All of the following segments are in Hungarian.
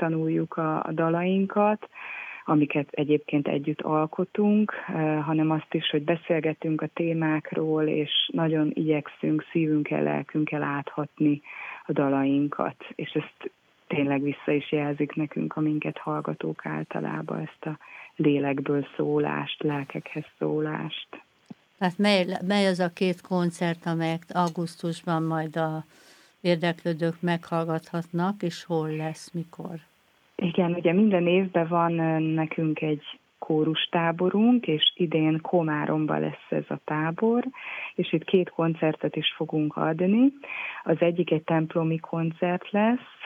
megtanuljuk a dalainkat, amiket egyébként együtt alkotunk, hanem azt is, hogy beszélgetünk a témákról, és nagyon igyekszünk szívünkkel, lelkünkkel áthatni a dalainkat, és ezt tényleg vissza is jelzik nekünk a minket hallgatók általában, ezt a lélekből szólást, lelkekhez szólást. Tehát mely az a 2 koncert, amelyet augusztusban majd a érdeklődők meghallgathatnak, és hol lesz, mikor? Igen, ugye minden évben van nekünk egy kórustáborunk, és idén Komáromban lesz ez a tábor, és itt 2 koncertet is fogunk adni. Az egyik egy templomi koncert lesz,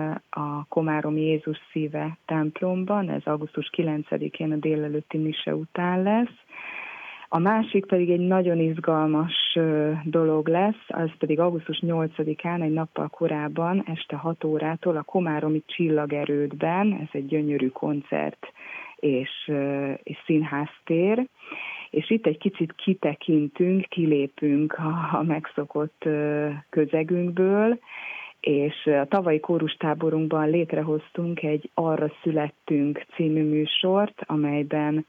a Komárom Jézus Szíve templomban, ez augusztus 9-én a délelőtti mise után lesz. A másik pedig egy nagyon izgalmas dolog lesz, az pedig augusztus 8-án, egy nappal korábban, este 6 órától a Komáromi Csillagerődben, ez egy gyönyörű koncert és színháztér, és itt egy kicsit kitekintünk, kilépünk a megszokott közegünkből, és a tavalyi kórustáborunkban létrehoztunk egy Arra születtünk című műsort, amelyben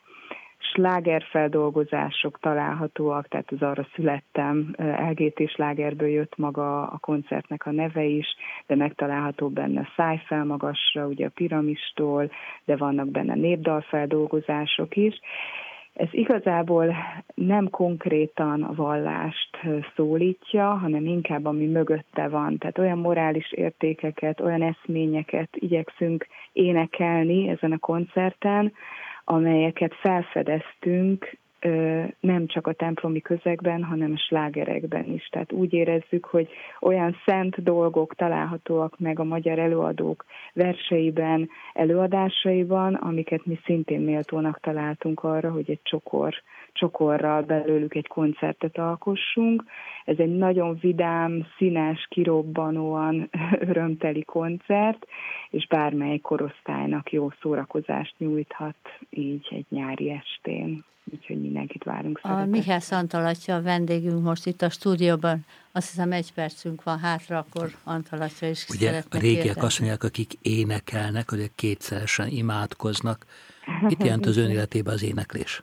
slágerfeldolgozások találhatóak, tehát az Arra születtem, LGT slágerből jött maga a koncertnek a neve is, de megtalálható benne Szállj fel magasra, ugye a Piramistól, de vannak benne népdalfeldolgozások is. Ez igazából nem konkrétan a vallást szólítja, hanem inkább ami mögötte van. Tehát olyan morális értékeket, olyan eszményeket igyekszünk énekelni ezen a koncerten, amelyeket felfedeztünk nem csak a templomi közegben, hanem a slágerekben is. Tehát úgy érezzük, hogy olyan szent dolgok találhatóak meg a magyar előadók verseiben, előadásaiban, amiket mi szintén méltónak találtunk arra, hogy egy csokorral belőlük egy koncertet alkossunk. Ez egy nagyon vidám, színes, kirobbanóan örömteli koncert, és bármely korosztálynak jó szórakozást nyújthat így egy nyári estén. Úgyhogy mindenkit várunk szeretettel. A Mihály Antal atya a vendégünk most itt a stúdióban. Azt hiszem 1 percünk van hátra, akkor Antal atya is ugye szeretne a régiek kérdezni. azt mondják, akik énekelnek, hogy kétszeresen imádkoznak. Mit jelent az ön életében az éneklés?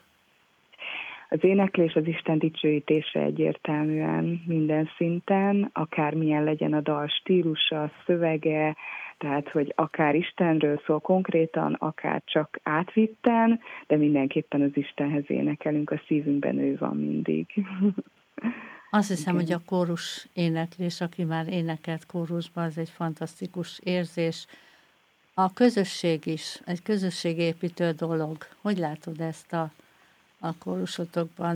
Az éneklés az Isten dicsőítése egyértelműen minden szinten, akármilyen legyen a dal stílusa, szövege, tehát, hogy akár Istenről szól konkrétan, akár csak átvitten, de mindenképpen az Istenhez énekelünk, a szívünkben ő van mindig. Azt hiszem, hogy a kórus éneklés, aki már énekelt kórusban, az egy fantasztikus érzés. A közösség is, egy közösségépítő dolog. Hogy látod ezt a kórusotokban?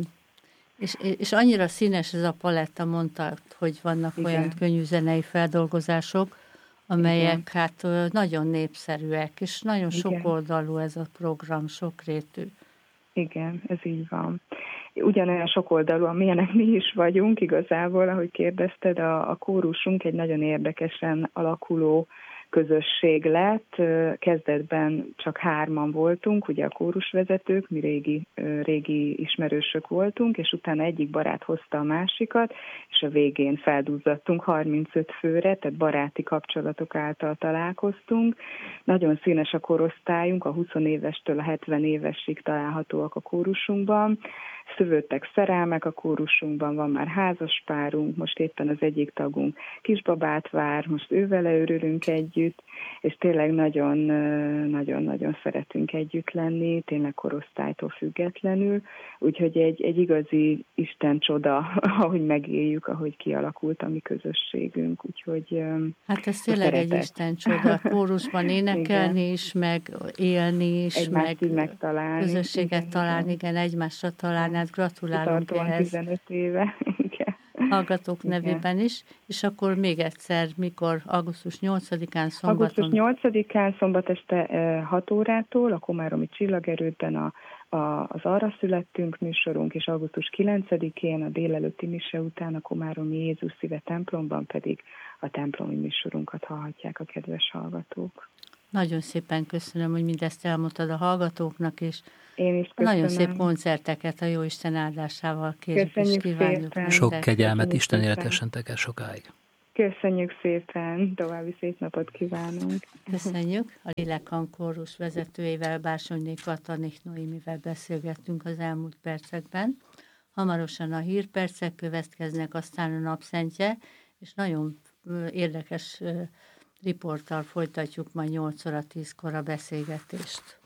És annyira színes ez a paletta, mondtad, hogy vannak olyan könnyű zenei feldolgozások, amelyek hát nagyon népszerűek, és nagyon sokoldalú ez a program, sokrétű. Igen, ez így van. Ugyanolyan sokoldalú, amilyenek mi is vagyunk igazából, ahogy kérdezted, a kórusunk egy nagyon érdekesen alakuló közösség lett. Kezdetben csak 3-an voltunk, ugye a kórusvezetők, mi régi ismerősök voltunk, és utána egyik barát hozta a másikat, és a végén feldúzzadtunk 35 főre, tehát baráti kapcsolatok által találkoztunk. Nagyon színes a korosztályunk, a 20 évestől a 70 évesig találhatóak a kórusunkban. Szövődtek szerelmek a kórusunkban, van már házaspárunk, most éppen az egyik tagunk kisbabát vár, most ővele örülünk együtt, és tényleg nagyon-nagyon szeretünk együtt lenni, tényleg korosztálytól függetlenül, úgyhogy egy igazi Isten csoda, ahogy megéljük, ahogy kialakult a mi közösségünk, úgyhogy hát ez tényleg egy Isten csoda, kórusban énekelni is, meg élni is, egymást meg megtalálni. közösséget találni, igen, egymásra találni, hát gratulálunk ehhez. 15 éve, igen. Hallgatók nevében is, és akkor még egyszer, mikor augusztus 8-án szombaton? Augusztus 8-án szombat este 6 órától a Komáromi Csillagerődben az Arra születtünk műsorunk, és augusztus 9-én a délelőtti mise után a Komáromi Jézus Szíve templomban pedig a templomi műsorunkat hallhatják a kedves hallgatók. Nagyon szépen köszönöm, hogy mindezt elmondtad a hallgatóknak, és én is köszönöm. Nagyon szép koncerteket a Jóisten áldásával kérjük és kívánjuk. Sok kegyelmet, Isten életesen tekes sokáig. Köszönjük szépen, további szép napot kívánunk. Köszönjük. A Lélekhan kórus vezetőjével, Bársonyné Katalin Noémivel beszélgettünk az elmúlt percekben. Hamarosan a hírpercek következnek, aztán a napszentje, és nagyon érdekes riporttal folytatjuk majd 8 óra 10-kor a beszélgetést.